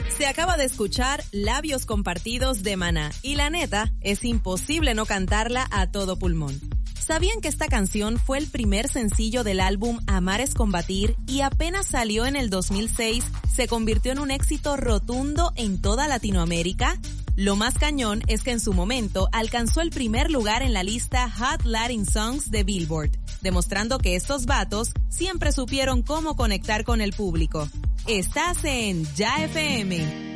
Se acaba de escuchar Labios Compartidos de Maná y la neta, es imposible no cantarla a todo pulmón. ¿Sabían que esta canción fue el primer sencillo del álbum Amar es Combatir y apenas salió en el 2006, se convirtió en un éxito rotundo en toda Latinoamérica? Lo más cañón es que en su momento alcanzó el primer lugar en la lista Hot Latin Songs de Billboard, demostrando que estos vatos siempre supieron cómo conectar con el público. Estás en Ya FM.